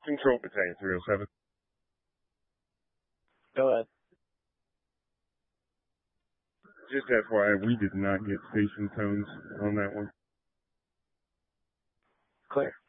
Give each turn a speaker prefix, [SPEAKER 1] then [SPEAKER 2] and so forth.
[SPEAKER 1] Control Battalion 307.
[SPEAKER 2] Go ahead.
[SPEAKER 1] Just FYI, we did not get station tones on that one.
[SPEAKER 2] Clear.